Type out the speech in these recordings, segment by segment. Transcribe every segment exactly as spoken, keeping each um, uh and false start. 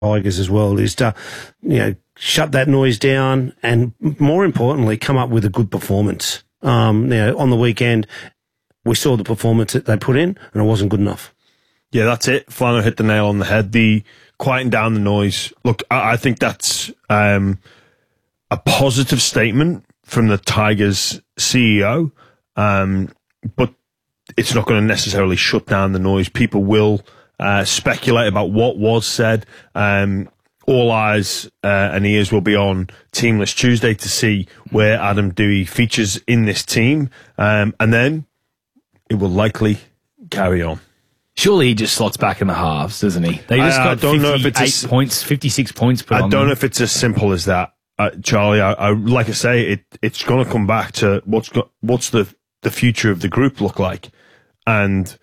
Tigers as well, is to, you know, shut that noise down and, more importantly, come up with a good performance. Um, you know, on the weekend, we saw the performance that they put in, and it wasn't good enough. Yeah, that's it. Flano hit the nail on the head. The quieting down the noise. Look, I, I think that's um, a positive statement from the Tigers C E O, um, but it's not going to necessarily shut down the noise. People will uh, speculate about what was said. Um, all eyes uh, and ears will be on Teamless Tuesday to see where Adam Doueihi features in this team, um, and then it will likely carry on. Surely he just slots back in the halves, doesn't he? They just I, got I don't know if it's fifty-eight a, points, fifty-six points put I on don't them. know if it's as simple as that, uh, Charlie. I, I, like I say, it it's going to come back to what's got, what's the the future of the group look like, and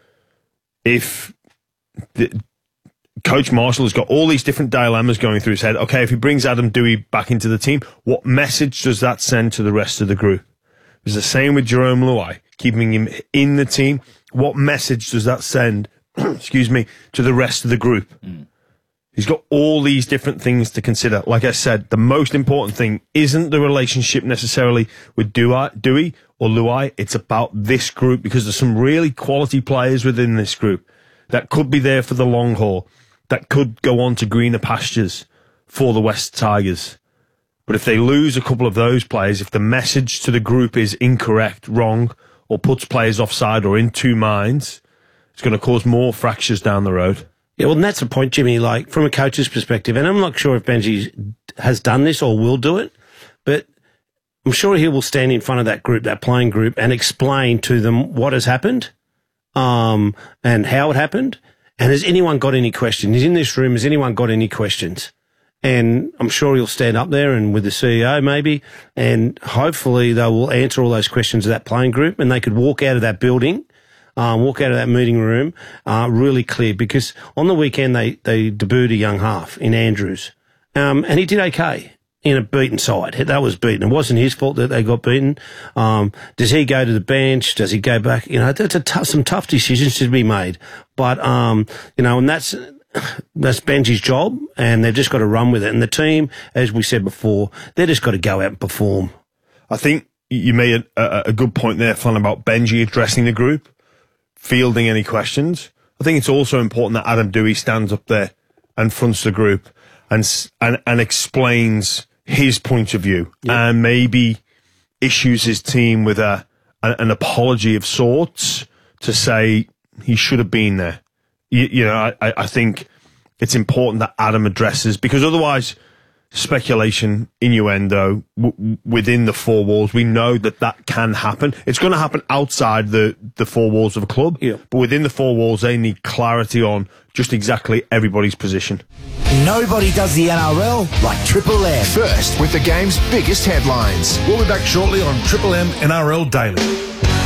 if the, Coach Marshall has got all these different dilemmas going through his head. Okay, if he brings Adam Doueihi back into the team, what message does that send to the rest of the group? It's the same with Jerome Luai, keeping him in the team. What message does that send, excuse me, to the rest of the group? Mm. He's got all these different things to consider. Like I said, the most important thing isn't the relationship necessarily with Doueihi or Luai. It's about this group, because there's some really quality players within this group that could be there for the long haul, that could go on to greener pastures for the West Tigers. But if they lose a couple of those players, if the message to the group is incorrect, wrong, or puts players offside or in two minds, it's going to cause more fractures down the road. Yeah, well, and that's the point, Jimmy, like, from a coach's perspective, and I'm not sure if Benji has done this or will do it, but I'm sure he will stand in front of that group, that playing group, and explain to them what has happened, um, and how it happened, and has anyone got any questions? He's in this room, has anyone got any questions? And I'm sure he'll stand up there and with the C E O maybe, and hopefully they will answer all those questions of that playing group, and they could walk out of that building, um, walk out of that meeting room, uh, really clear, because on the weekend they, they debuted a young half in Andrews, um, and he did okay in a beaten side. That was beaten. It wasn't his fault that they got beaten. Um, does he go to the bench? Does he go back? You know, that's a tough, some tough decisions to be made, but, um, you know, and that's, That's Benji's job, and they've just got to run with it. And the team, as we said before, they've just got to go out and perform. I think you made a, a good point there, Flan, about Benji addressing the group, fielding any questions. I think it's also important that Adam Doueihi stands up there and fronts the group and and, and explains his point of view, yep. and maybe issues his team with a, a an apology of sorts to say he should have been there. You, you know, I, I think it's important that Adam addresses, because otherwise speculation, innuendo w- within the four walls, we know that that can happen. It's going to happen outside the, the four walls of a club, yeah. but within the four walls, they need clarity on just exactly everybody's position. Nobody does the N R L like Triple M. First, with the game's biggest headlines. We'll be back shortly on Triple M N R L Daily.